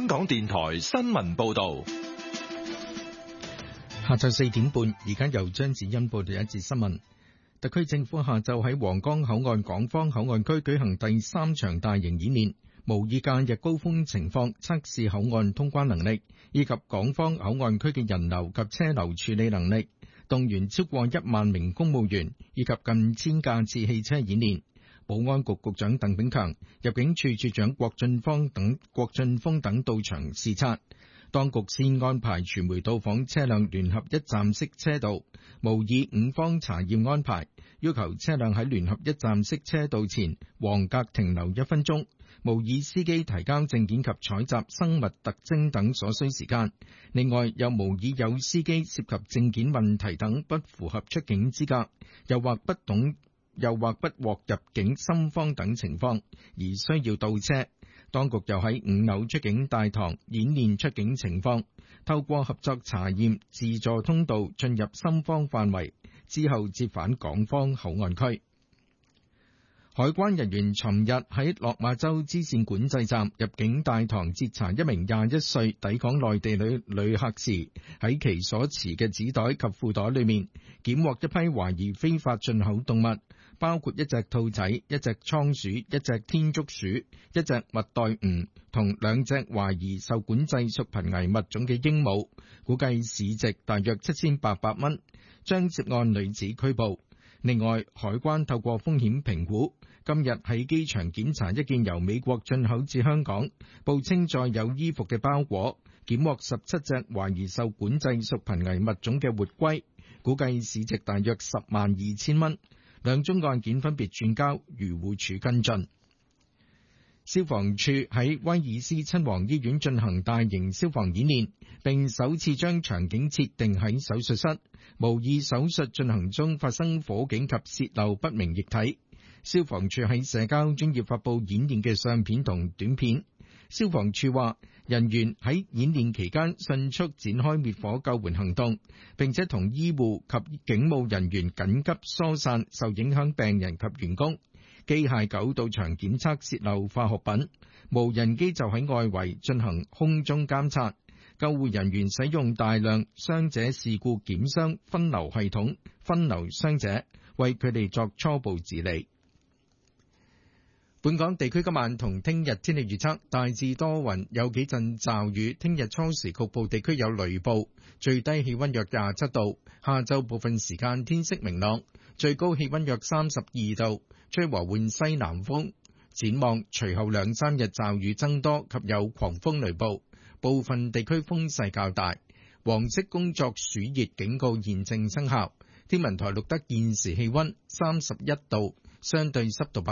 香港電台新聞報道。 下晝4點半，而家由張子欣報道一節新聞。特區政府下晝喺皇崗口岸港方口岸區舉行第3場大型演練，模擬假日高峰情況，測試口岸通關能力，以及港方口岸區嘅人流及車流處理能力，動員超過1萬名公務員以及近1000架次汽車演練。保安局局長鄧炳強、入境處處長郭俊峰等到場視察。當局先安排傳媒到訪車輛聯合一站式車道，模擬5方查驗安排，要求車輛喺聯合一站式車道前黃格停留1分鐘，模擬司機提交證件及採集生物特徵等所需時間。另外，又模擬有司機涉及證件問題等不符合出境資格，又或不獲入境深方等情況而需要倒車。當局又喺5樓出境大堂演練出境情況，透過合作查驗自助通道進入深方範圍，之後折返港方口岸區。海關人員尋日喺落馬洲支線管制站入境大堂截查一名21歲抵港內地旅客時，喺其所持嘅紙袋及褲袋裏面檢獲一批懷疑非法進口動物，包括一隻兔仔、一隻倉鼠、一隻天竺鼠、一隻蜜袋鼯同2隻懷疑受管制屬瀕危物種嘅鸚鵡，估計市值大約7800蚊，將涉案女子拘捕。另外，海關透過風險評估，今日喺機場檢查一件由美國進口至香港，報稱載有衣服嘅包裹，檢獲17隻懷疑受管制屬瀕危物種嘅活龜，估計市值大約102000蚊。兩宗案件分別轉交漁護署跟進。消防處喺威爾斯親王醫院進行大型消防演練，並首次將場景設定喺手術室，模擬手術進行中發生火警及洩漏不明液體。消防處喺社交專頁發布演練嘅相片同短片。消防處話，人員喺演練期間迅速展開滅火救援行動，並且同醫護及警務人員緊急疏散受影響病人及員工。機械狗到場檢測洩漏化學品，無人機就喺外圍進行空中監察。救護人員使用大量傷者事故檢傷分流系統分流傷者，為佢哋作初步治理。本港地區今晚同聽日天氣預測，大致多雲，有幾陣驟雨。聽日初時局部地區有雷暴，最低氣溫約27度。下晝部分時間天色明朗，最高氣溫約32度，吹和緩西南風。展望隨後2-3日驟雨增多及有狂風雷暴，部分地區風勢較大。黃色工作暑熱警告現正生效。天文台錄得現時氣溫31度。相對濕度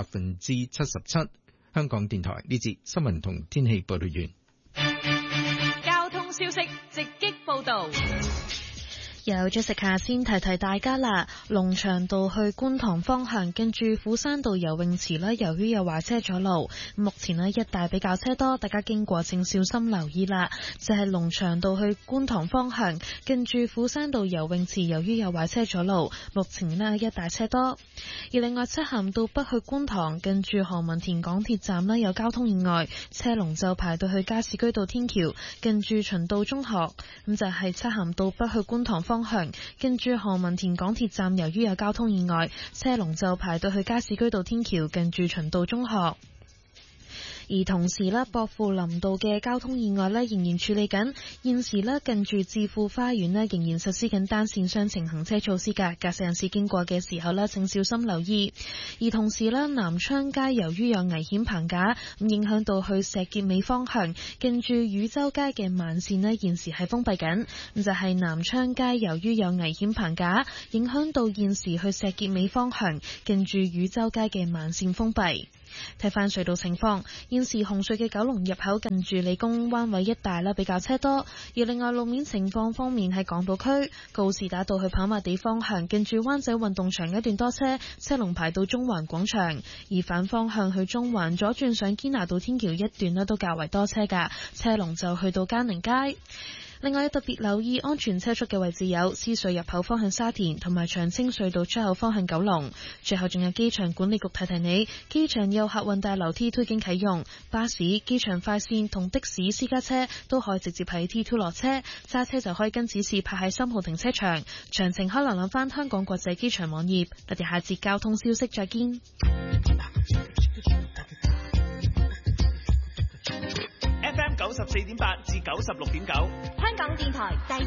77%。香港電台呢節新聞同天氣報道完。 交通消息直擊報道。 有咗食下先提提大家啦，龍翔道去觀塘方向近住虎山道游泳池呢，由於有壞車阻路，目前呢一帶比較車多，大家經過請小心留意啦。就係龍翔道去觀塘方向近住虎山道游泳池，由於有壞車阻路，目前呢一帶車多。而另外，漆咸道北去觀塘近住何文田港鐵站呢有交通意外，車龍就排到去加士居道天橋近住循道中學。咁就係漆咸道北去觀塘方向近住何文田港鐵站，由於有交通意外，車龍就排到去加士居道天橋近住循道中學。而同時呢，薄扶林道嘅交通意外呢仍然處理緊，現時呢近住置富花園呢仍然實施緊單線雙程行車措施㗎，駕駛人士經過嘅時候呢請小心留意。而同時呢，南昌街由於有危險棚架，咁影響到去石硤尾方向近住汝州街嘅慢線呢現時係封閉緊。咁就係南昌街由於有危險棚架，影響到現時去石硤尾方向近住汝州街嘅慢線封閉。睇翻隧道情況，現時紅隧嘅九龍入口近住理工灣位一帶比較車多。而另外路面情況方面，喺港島區告士打道去跑馬地方向近住灣仔運動場一段多車，車龍排到中環廣場；而反方向去中環左轉上堅拿道天橋一段都較為多車㗎，車龍就去到嘉寧街。 另外特別留意安全車速嘅位置有獅隧入口方向沙田同埋長青隧道出口方向九龍。最後仲有機場管理局提提你，機場有客運大樓 T2 已經啟用，巴士、機場快線同的士私家車都可以直接喺 T2 落車，揸車就可以跟指示泊喺3號停車場。詳情可能諗翻香港國際機場網頁。我哋下節交通消息再見。 FM 94.8至96.9， 香港電台第